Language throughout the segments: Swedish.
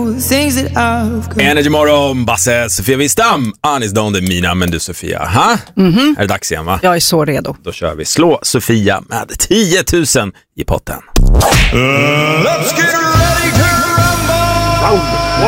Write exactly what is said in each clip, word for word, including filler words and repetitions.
know the things that I've got. Energy morgon, Basse, Sofia Wistam, Anis Don, det är mina, men du Sofia, ha? Mm-hmm. Är det dags igen, va? Jag är så redo. Då kör vi. Slå Sofia med tio tusen i potten. Uh, let's get ready to rumble!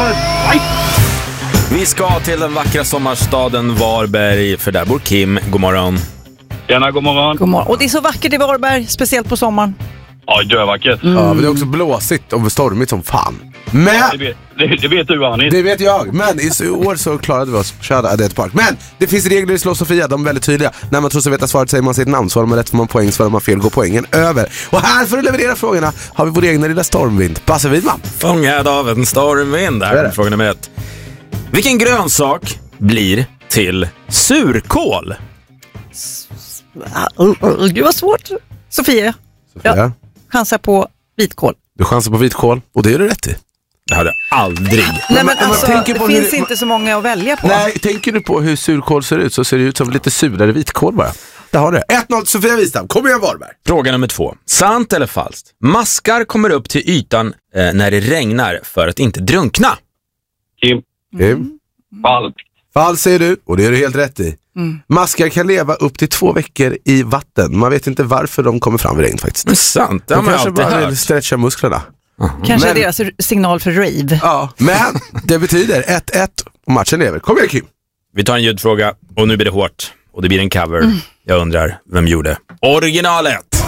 Vi ska till den vackra sommarstaden Varberg, för där bor Kim. God morgon. Tjena, god morgon. God morgon. Och det är så vackert i Varberg, speciellt på sommaren. Ja, det är vackert. Mm. Ja, men det är också blåsigt och stormigt som fan. Men Ja, det, vet, det, det vet du, Anis. det vet jag, men i år så klarade vi oss på köra Adet Park. Men det finns regler i Slå Sofia, de är väldigt tydliga. När man tror sig veta svaret säger man sitt namn, svarar man rätt får man poäng, svarar man fel går poängen över. Och här för att leverera frågorna har vi vår egna lilla stormvind, Basse Widman. Fångad av en stormvind. Där är fråga nummer ett. Vilken grönsak blir till surkål? Gud vad svårt. Sofia, Sofia, ja, chansar på vitkål. du chansar på vitkål och det är du rätt i. Det hade jag aldrig. Nej, men alltså, tänker det på finns hur- inte så många att välja på. Nej, tänker du på hur surkål ser ut så ser det ut som lite surare vitkål bara. Det har det. ett noll till Sofia Wistam, kom igen Varberg. Fråga nummer två. Sant eller falskt? Maskar kommer upp till ytan eh, när det regnar för att inte drunkna. Kim, Mm. falskt. Fall säger du, och det är du helt rätt i. Mm. Maskar kan leva upp till två veckor i vatten. Man vet inte varför de kommer fram vid regn faktiskt. Men sant, det har De man kanske alltid bara vill hört. stretcha musklerna. Kanske Men- är deras signal för rave. Ja, men det betyder ett ett och matchen lever. Kom igen Kim. Vi tar en ljudfråga och nu blir det hårt. Och det blir en cover. Mm. Jag undrar, vem gjorde originalet?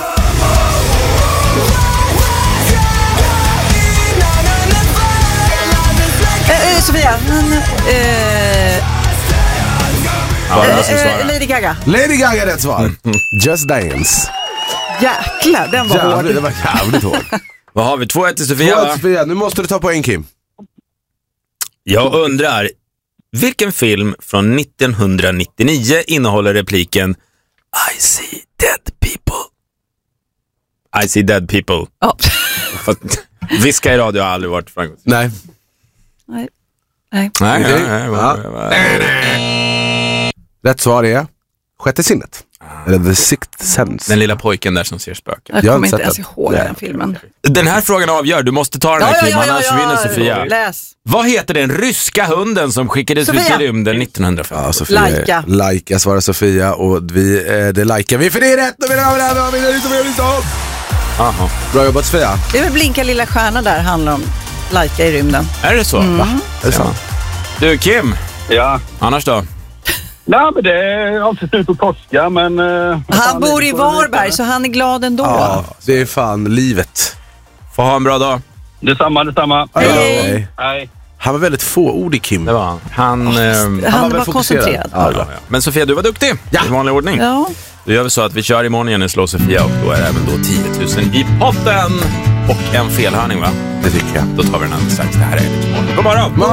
Eh, eh, Sofia, han, eh, Ja, eh, jag ska eh, svara. Lady Gaga. Lady Gaga rätt svar. Just Dance. Jäklar, den var hård. Jävligt, det var jävligt hårt. Vad har vi? två ett till Sofia, Förlåt, va? Sofia, nu måste du ta poäng Kim. Jag undrar, vilken film från nittonhundranittionio innehåller repliken I see dead people? I see dead people. Ja. För att viska i radio har aldrig varit framgångsrikt. Nej. Nej. Nej. Nej, Okej. nej, Ja. nej. Rätt svar är Sjätte sinnet. Eller The Sixth Sense. Den lilla pojken där som ser spöken. Jag Jag har kommer inte inte ens sett ihåg den. den filmen. Den här frågan avgör, du måste ta den här Kim, annars vinner Sofia. Läs. Vad heter den ryska hunden som skickades ut Sofia. i rymden nittonhundrafem? Ja, Sofia. Laika. Laika svarar Sofia och vi, eh, det likar vi för det är rätt. Och vi har vinner ut och vi har vinner ut. Aha. Bra jobbat Sofia. Det är väl Blinka lilla stjärna där handlar om Laika i rymden. Är det så? Mm. Va? Är det sant? Du Kim, Ja. annars då? Nej, men det är alltid slut på påska, men... Uh, Han bor i Varberg så han är glad ändå. Ja, det är fan livet. Få ha en bra dag. Detsamma, detsamma. Hej. Hej. Han var väldigt fåordig Kim. Det var han. Han, ehm, Han, var var väl bara fokuserad. koncentrerad. Ja, ja, ja. Men Sofia, du var duktig. Ja. I vanlig ordning. Ja. Då gör vi så att vi kör imorgon igen i Slå Sofia och då är det även då tio tusen i potten. Och en felhörning, va? Det tycker jag. Då tar vi den alldeles strax. Det här är Energy morgon. God morgon!